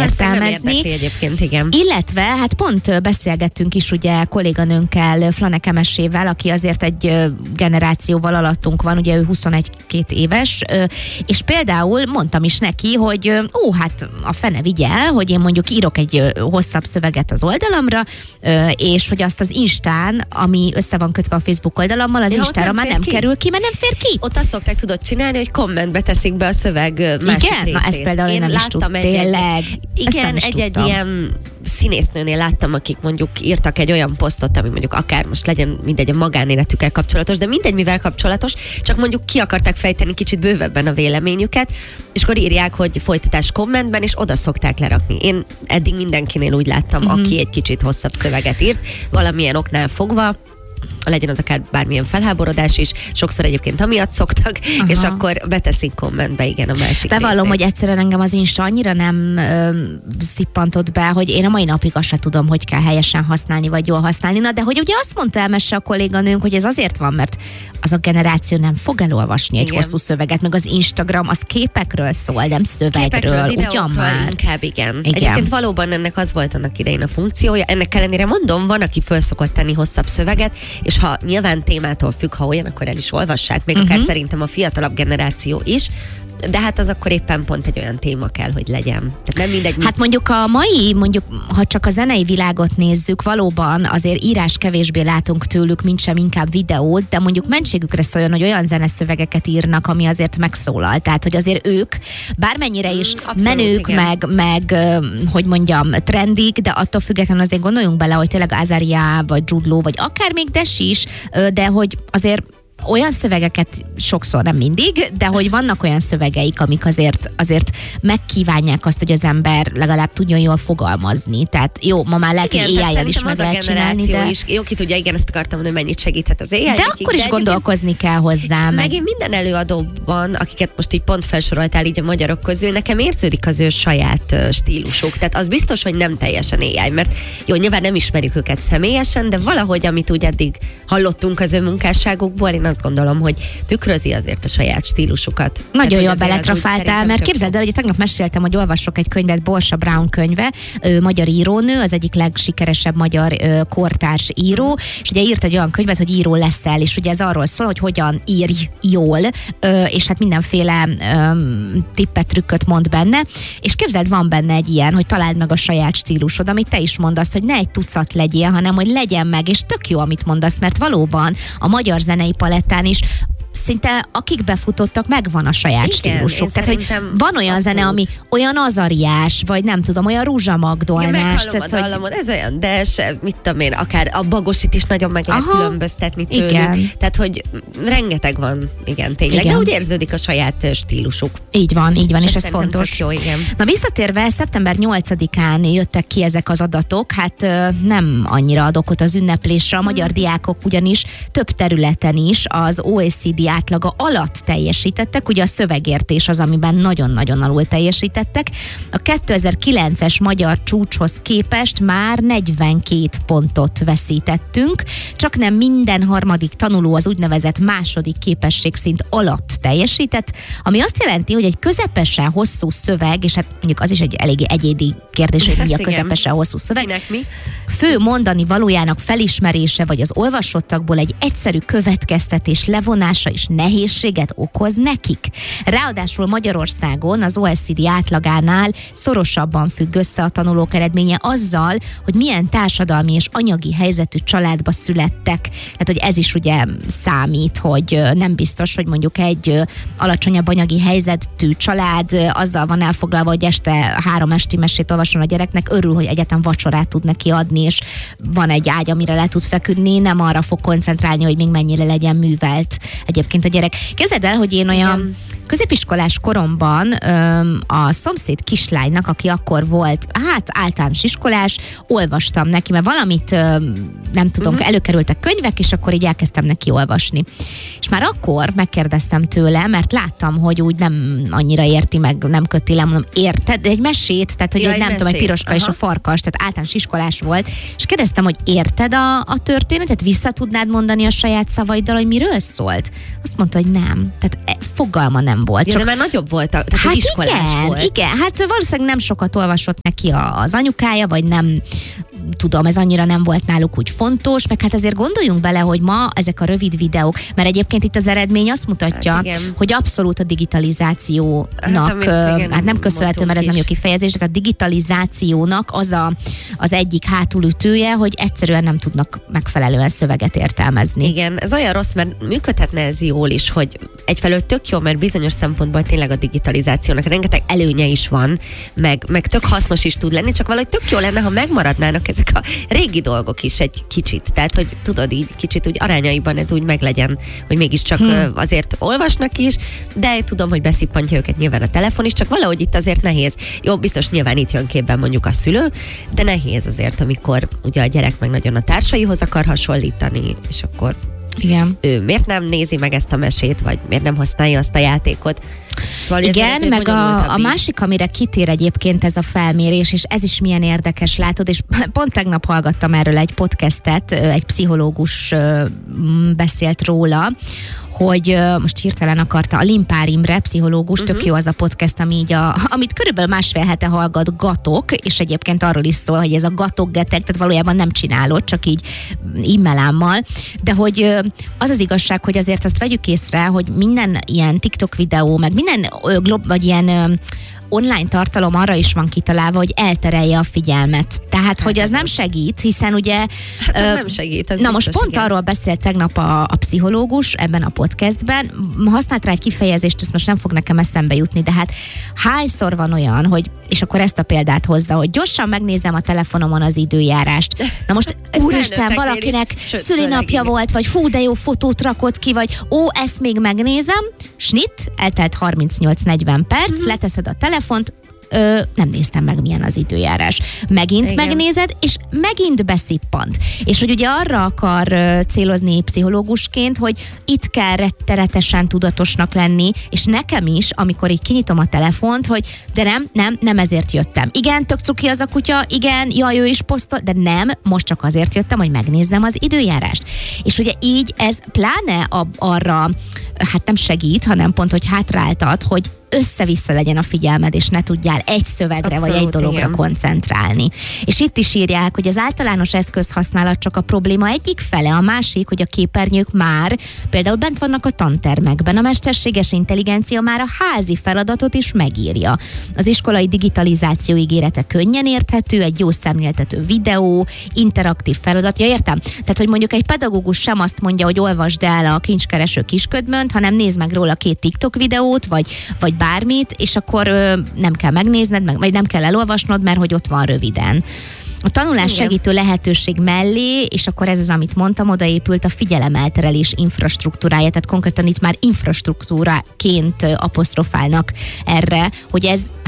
értelmezni. Egyébként, igen. Illetve, hát pont beszélgettünk is ugye kolléganőnkkel, Flaneke Emesével, aki azért egy generációval alattunk van, ugye ő 21-2 éves, és például mondtam is neki, hogy hát a fene vigye el, hogy én mondjuk írok egy hosszabb szöveget az oldalamra, és hogy azt az Instán, ami össze van kötve a Facebook oldalammal, az Instára már nem kerül ki, mert nem fér ki. Ott azt szokták tudni, hogy kommentbe teszik be a szöveg másik részét. Igen? Na ezt például én nem is tudtam. Tényleg. Igen, egy ilyen színésznőnél láttam, akik mondjuk írtak egy olyan posztot, ami mondjuk akár most legyen mindegy a magánéletükkel kapcsolatos, de mindegy mivel kapcsolatos, csak mondjuk ki akarták fejteni kicsit bővebben a véleményüket, és akkor írják, hogy folytatás kommentben, és oda szokták lerakni. Én eddig mindenkinél úgy láttam, aki egy kicsit hosszabb szöveget írt, valamilyen oknál fogva, legyen az akár bármilyen felháborodás is, sokszor egyébként amiatt szoktak, és akkor beteszik kommentbe, igen, a másik Bevallom, részét. hogy egyszerűen engem az Insta annyira nem szippantott be, hogy én a mai napig azt se tudom, hogy kell helyesen használni, vagy jól használni. Na, de hogy ugye azt mondta Emese a kolléganőnk, hogy ez azért van, mert az a generáció nem fog elolvasni egy hosszú szöveget, meg az Instagram az képekről szól, nem szövegről, ugyan már? Inkább igen. Egyébként valóban ennek az volt annak idején a funkciója, ennek ellenére mondom, van, aki föl szokott tenni hosszabb szöveget, és ha nyilván témától függ, ha olyan, akkor el is olvassák, még akár szerintem a fiatalabb generáció is, de hát az akkor éppen pont egy olyan téma kell, hogy legyen. Tehát nem mindegy. Hát mondjuk a mai, ha csak a zenei világot nézzük, valóban azért írás kevésbé látunk tőlük, mint sem inkább videót, de mondjuk mentségükre szóljon, hogy olyan zeneszövegeket írnak, ami azért megszólal. Tehát, hogy azért ők bármennyire is abszolút, menők, meg hogy mondjam, trendik, de attól függetlenül azért gondoljunk bele, hogy tényleg Azaria, vagy Jude Law, vagy akár még Desi is, de hogy azért olyan szövegeket sokszor, nem mindig, de hogy vannak olyan szövegeik, amik azért megkívánják azt, hogy az ember legalább tudjon jól fogalmazni. Tehát jó, ma már lehet, hogy AI-jal is meg lehet csinálni, de... Is, jó, ki tudja, igen, ezt akartam mondani, hogy mennyit segíthet az AI. De akkor is gondolkozni kell hozzá. Meg én minden előadóban, akiket most így pont felsoroltál így a magyarok közül, nekem érződik az ő saját stílusuk. Tehát az biztos, hogy nem teljesen AI, mert jó, nyilván nem ismerjük őket személyesen, de valahogy, amit úgy eddig hallottunk az ő munkásságukból, én azt gondolom, hogy tükrözi azért a saját stílusukat. Nagyon jól beletrafáltál, mert képzeld el, hogy tegnap meséltem, hogy olvasok egy könyvet, Borsa Brown könyve, magyar írónő, az egyik legsikeresebb magyar kortárs író, és ugye írt egy olyan könyvet, hogy író leszel, és ugye ez arról szól, hogy hogyan írj jól, és hát mindenféle tippet, trükköt mond benne, és képzeld, van benne egy ilyen, hogy találd meg a saját stílusod, amit te is mondasz, hogy ne egy tucat legyél, hanem hogy legyen meg, és tök jó, amit mondasz, mert valóban a magyar zenei palettán is szinte akik befutottak, megvan a saját stílusuk. Tehát, hogy van olyan zene, ami olyan azariás, vagy nem tudom, olyan Rúzsa Magdolnás. Igen, meghallom, ez olyan, de mit tudom én, akár a Bagosit is nagyon meg lehet különböztetni tőlük. Igen. Tehát, hogy rengeteg van, igen, tényleg. Igen. De úgy érződik a saját stílusuk. Így van, és ez fontos. Jó, igen. Na visszatérve, szeptember 8-án jöttek ki ezek az adatok, hát nem annyira ad okot az ünneplésre. A magyar diákok ugyanis több területen is az OECD átlaga alatt teljesítettek, ugye a szövegértés az, amiben nagyon-nagyon alul teljesítettek. A 2009-es magyar csúcshoz képest már 42 pontot veszítettünk, csak nem minden harmadik tanuló az úgynevezett második képességszint alatt teljesített, ami azt jelenti, hogy egy közepesen hosszú szöveg, és hát mondjuk az is egy eléggé egyédi kérdés, hogy mi a közepesen hosszú szöveg. Fő mondani valójának felismerése, vagy az olvasottakból egy egyszerű következtetés levonása is nehézséget okoz nekik. Ráadásul Magyarországon az OECD átlagánál szorosabban függ össze a tanulók eredménye azzal, hogy milyen társadalmi és anyagi helyzetű családba születtek. Tehát, hogy ez is ugye számít, hogy nem biztos, hogy mondjuk egy alacsonyabb anyagi helyzetű család azzal van elfoglalva, hogy este 3 esti mesét olvason a gyereknek, örül, hogy egyetem vacsorát tud neki adni, és van egy ágy, amire le tud feküdni, nem arra fog koncentrálni, hogy még mennyire legyen művelt egyébként a gyerek. Képzeld el, hogy én olyan középiskolás koromban a szomszéd kislánynak, aki akkor volt, hát általános iskolás, olvastam neki, mert valamit nem tudom, előkerültek könyvek, és akkor így elkezdtem neki olvasni. És már akkor megkérdeztem tőle, mert láttam, hogy úgy nem annyira érti, meg nem köti le, mondom, érted? Egy mesét, tehát hogy nem tudom, egy piroska és a farkas, tehát általános iskolás volt, és kérdeztem, hogy érted a történetet, vissza tudnád mondani a saját szavaiddal, hogy miről szólt? azt mondta, hogy nem. Tehát fogalma nem volt. Ja, de már nagyobb volt, tehát iskolás volt. Igen, hát valószínűleg nem sokat olvasott neki az anyukája, vagy nem tudom, ez annyira nem volt náluk úgy fontos, meg hát azért gondoljunk bele, hogy ma ezek a rövid videók, mert egyébként itt az eredmény azt mutatja, hogy abszolút a digitalizációnak, hát nem köszönhető, mert ez nem jó kifejezés, de a digitalizációnak az egyik hátulütője, hogy egyszerűen nem tudnak megfelelően szöveget értelmezni. Igen, ez olyan rossz, mert működhetne ez jól is, hogy egyfelől tök jó, mert bizonyos szempontból tényleg a digitalizációnak rengeteg előnye is van, meg tök hasznos is tud lenni, csak valahogy tök jó lenne, ha megmaradnának ezek a régi dolgok is egy kicsit. Tehát, hogy tudod, így kicsit úgy arányaiban ez úgy meglegyen, hogy mégiscsak azért olvasnak is, de tudom, hogy beszippantja őket nyilván a telefon is, csak valahogy itt azért nehéz. Jó, biztos nyilván itt jön képben mondjuk a szülő, de nehéz azért, amikor ugye a gyerek meg nagyon a társaihoz akar hasonlítani, és akkor igen. Ő miért nem nézi meg ezt a mesét, vagy miért nem használja azt a játékot? Szóval igen, meg a másik, amire kitér egyébként ez a felmérés, és ez is milyen érdekes, látod, és pont tegnap hallgattam erről egy podcastet, egy pszichológus beszélt róla, hogy most hirtelen akarta, a Limpár Imre pszichológus, tök jó az a podcast, ami így amit körülbelül másfél hete hallgatgatok, és egyébként arról is szól, hogy ez a gatoggetek, tehát valójában nem csinálod, csak így immelámmal, de hogy az az igazság, hogy azért azt vegyük észre, hogy minden ilyen TikTok videó, meg minden vagy ilyen online tartalom arra is van kitalálva, hogy elterelje a figyelmet. Tehát, hogy az nem segít, hiszen ugye... Hát az nem segít, az na most pont igen. arról beszélt tegnap a pszichológus ebben a podcastben, használt rá egy kifejezést, ezt most nem fog nekem eszembe jutni, de hát hányszor van olyan, hogy, és akkor ezt a példát hozza, hogy gyorsan megnézem a telefonomon az időjárást. Na most úristen, valakinek szülinapja volt, vagy fú, de jó fotót rakott ki, vagy ezt még megnézem, snit, eltelt 38-40 perc, leteszed a telefont, nem néztem meg, milyen az időjárás. Megint igen. Megnézed, és megint beszippant. És hogy ugye arra akar célozni pszichológusként, hogy itt kell rettenetesen tudatosnak lenni, és nekem is, amikor így kinyitom a telefont, hogy de nem ezért jöttem. Igen, tök cuki az a kutya, igen, jaj, ő is posztol, de nem, most csak azért jöttem, hogy megnézzem az időjárást. És ugye így ez pláne arra, hát nem segít, hanem pont, hogy hátráltat, hogy össze-vissza legyen a figyelmed, és ne tudjál egy szövegre abszolút, vagy egy dologra igen. koncentrálni. És itt is írják, hogy az általános eszközhasználat csak a probléma egyik fele, a másik, hogy a képernyők már például bent vannak a tantermekben, a mesterséges intelligencia már a házi feladatot is megírja. Az iskolai digitalizáció ígérete könnyen érthető, egy jó szemléltető videó, interaktív feladat. Ja, értem? Tehát, hogy mondjuk egy pedagógus sem azt mondja, hogy olvasd el a kincskereső kisködmönt, hanem nézd meg róla 2 TikTok videót, vagy bármit, és akkor nem kell megnézned, vagy nem kell elolvasnod, mert hogy ott van röviden. A tanulás segítő lehetőség mellé, és akkor ez az, amit mondtam, odaépült a figyelemelterelés infrastruktúrája, tehát konkrétan itt már infrastruktúraként apostrofálnak erre, hogy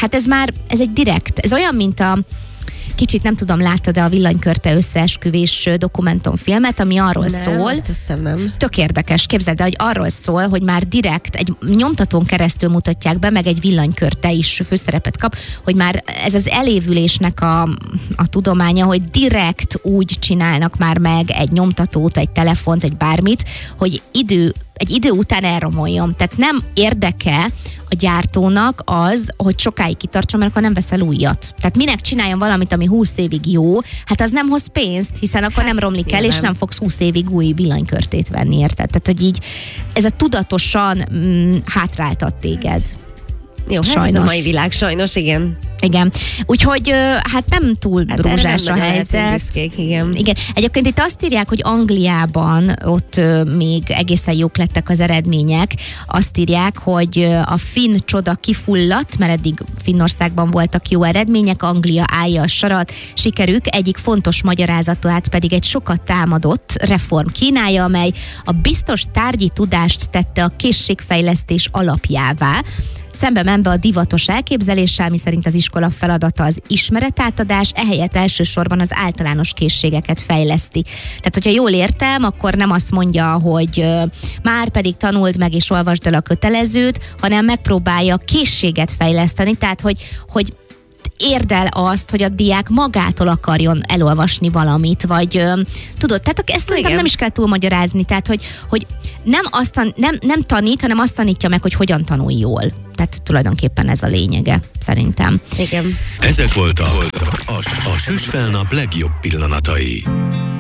ez egy direkt, ez olyan, mint kicsit nem tudom, láttad-e a Villanykörte összeesküvés dokumentumfilmet, ami arról szól. Nem. Tök érdekes, képzeld el, hogy arról szól, hogy már direkt egy nyomtatón keresztül mutatják be, meg egy villanykörte is főszerepet kap, hogy már ez az elévülésnek a tudománya, hogy direkt úgy csinálnak már meg egy nyomtatót, egy telefont, egy bármit, hogy egy idő után elromoljon. Tehát nem érdeke a gyártónak az, hogy sokáig kitartson, mert akkor nem veszel újat. Tehát minek csináljon valamit, ami 20 évig jó, hát az nem hoz pénzt, hiszen akkor nem romlik el, és nem fogsz 20 évig új villanykörtét venni, érted? Tehát, hogy így ez a tudatosan hátráltat téged. Jó, sajnos. Ez a mai világ, sajnos, igen. Igen. Úgyhogy hát nem túl rózsás a helyzet. Büszkék, igen. Igen. Egyébként itt azt írják, hogy Angliában ott még egészen jók lettek az eredmények. Azt írják, hogy a finn csoda kifulladt, mert eddig Finnországban voltak jó eredmények, Anglia állja a sarat, sikerük egyik fontos magyarázatát pedig egy sokat támadott reform kínálja, amely a biztos tárgyi tudást tette a készségfejlesztés alapjává. Szembe menve a divatos elképzeléssel, miszerint az iskola feladata az ismeretátadás, ehelyett elsősorban az általános készségeket fejleszti. Tehát, hogyha jól értem, akkor nem azt mondja, hogy már pedig tanuld meg és olvasd el a kötelezőt, hanem megpróbálja készséget fejleszteni, tehát, hogy érd el azt, hogy a diák magától akarjon elolvasni valamit, vagy tudod, tehát ezt nem is kell túlmagyarázni, tehát, hogy nem tanít, hanem azt tanítja meg, hogy hogyan tanulj jól. Tehát tulajdonképpen ez a lényege, szerintem. Igen. Ezek voltak a Süsfelnap legjobb pillanatai.